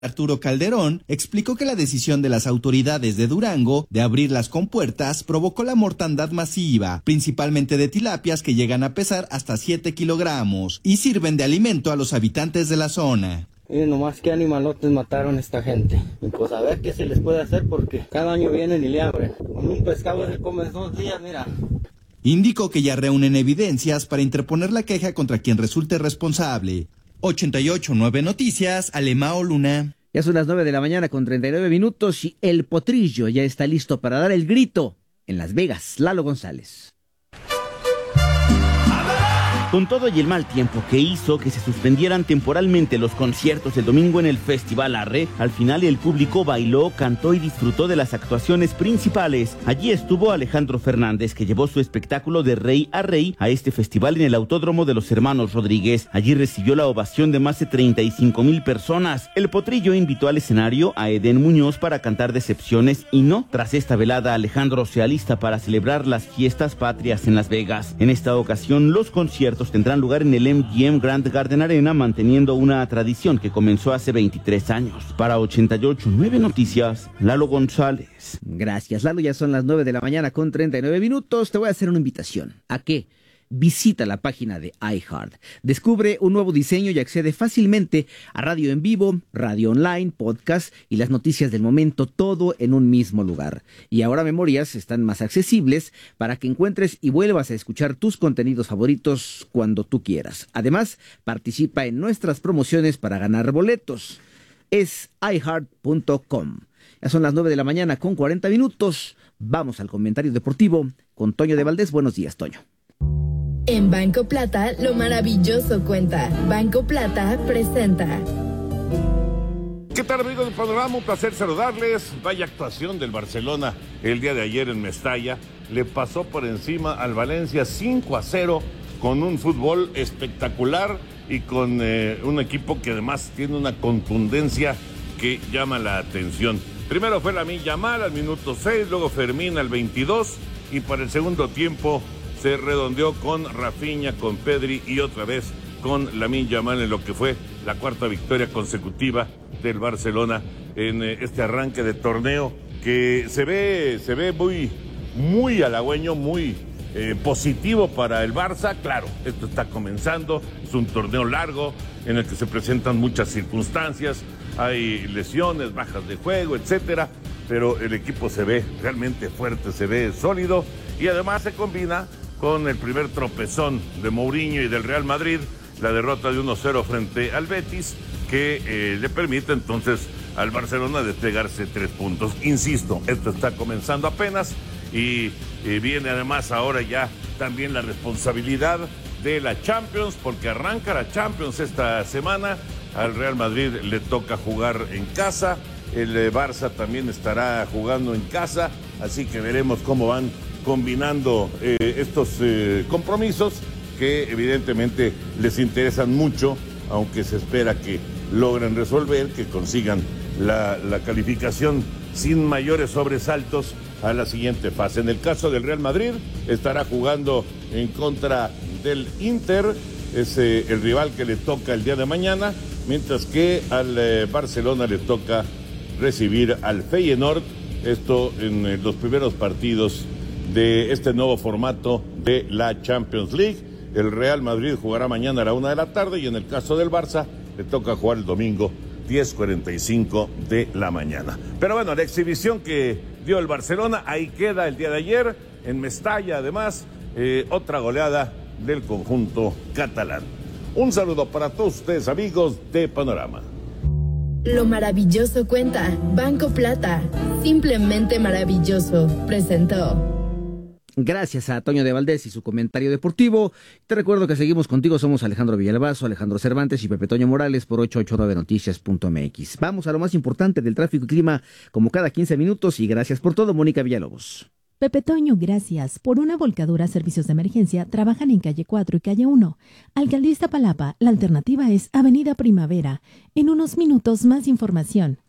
Arturo Calderón explicó que la decisión de las autoridades de Durango de abrir las compuertas provocó la mortandad masiva, principalmente de tilapias que llegan a pesar hasta 7 kilogramos y sirven de alimento a los habitantes de la zona. Nomás qué animalotes mataron a esta gente. Y pues a ver qué se les puede hacer porque cada año vienen y le abren. Con un pescado se come 2 días, mira. Indicó que ya reúnen evidencias para interponer la queja contra quien resulte responsable. 88.9 Noticias, Alemao Luna. Ya son las 9 de la mañana con 39 minutos y el potrillo ya está listo para dar el grito en Las Vegas. Lalo González. Con todo y el mal tiempo que hizo que se suspendieran temporalmente los conciertos el domingo en el Festival Arre, al final el público bailó, cantó y disfrutó de las actuaciones principales. Allí estuvo Alejandro Fernández, que llevó su espectáculo de Rey a Rey a este festival en el Autódromo de los Hermanos Rodríguez. Allí recibió la ovación de más de 35,000 personas. El potrillo invitó al escenario a Edén Muñoz para cantar Decepciones y no. Tras esta velada, Alejandro se alista para celebrar las fiestas patrias en Las Vegas. En esta ocasión, los conciertos tendrán lugar en el MGM Grand Garden Arena, manteniendo una tradición que comenzó hace 23 años. Para 88.9 Noticias, Lalo González. Gracias, Lalo. Ya son las 9 de la mañana con 39 minutos. Te voy a hacer una invitación. ¿A qué? Visita la página de iHeart. Descubre un nuevo diseño y accede fácilmente a radio en vivo, radio online, podcast y las noticias del momento, todo en un mismo lugar. Y ahora Memorias están más accesibles para que encuentres y vuelvas a escuchar tus contenidos favoritos cuando tú quieras. Además, participa en nuestras promociones para ganar boletos. Es iHeart.com. Ya son las 9 de la mañana con 40 minutos. Vamos al comentario deportivo con Toño de Valdés. Buenos días, Toño. En Banco Plata, lo maravilloso cuenta. Banco Plata presenta. ¿Qué tal, amigos del Panorama? Un placer saludarles. Vaya actuación del Barcelona el día de ayer en Mestalla. Le pasó por encima al Valencia 5-0 con un fútbol espectacular y con un equipo que además tiene una contundencia que llama la atención. Primero fue Lamine Yamal al minuto 6, luego Fermín al 22 y para el segundo tiempo se redondeó con Rafinha, con Pedri y otra vez con Lamine Yamal en lo que fue la cuarta victoria consecutiva del Barcelona en este arranque de torneo que se ve muy halagüeño, muy positivo para el Barça. Claro, esto está comenzando, es un torneo largo en el que se presentan muchas circunstancias, hay lesiones, bajas de juego, etcétera, pero el equipo se ve realmente fuerte, se ve sólido y además se combina con el primer tropezón de Mourinho y del Real Madrid, la derrota de 1-0 frente al Betis, que le permite entonces al Barcelona despegarse 3 puntos. Insisto, esto está comenzando apenas y viene además ahora ya también la responsabilidad de la Champions, porque arranca la Champions esta semana. Al Real Madrid le toca jugar en casa, el Barça también estará jugando en casa, así que veremos cómo van combinando estos compromisos que evidentemente les interesan mucho, aunque se espera que logren resolver, que consigan la calificación sin mayores sobresaltos a la siguiente fase. En el caso del Real Madrid, estará jugando en contra del Inter, es el rival que le toca el día de mañana, mientras que al Barcelona le toca recibir al Feyenoord, esto en los primeros partidos de este nuevo formato de la Champions League. El Real Madrid jugará mañana a la 1 de la tarde y en el caso del Barça le toca jugar el domingo 10:45 de la mañana. Pero bueno, la exhibición que dio el Barcelona, ahí queda el día de ayer, en Mestalla además, otra goleada del conjunto catalán. Un saludo para todos ustedes, amigos de Panorama. Lo maravilloso cuenta. Banco Plata, simplemente maravilloso, presentó. Gracias a Toño de Valdés y su comentario deportivo. Te recuerdo que seguimos contigo, somos Alejandro Villalbazo, Alejandro Cervantes y Pepe Toño Morales por 889noticias.mx. Vamos a lo más importante del tráfico y clima como cada 15 minutos y gracias por todo, Mónica Villalobos. Pepe Toño, gracias. Por una volcadura, servicios de emergencia trabajan en calle 4 y calle 1. Alcaldía Iztapalapa, la alternativa es Avenida Primavera. En unos minutos más información.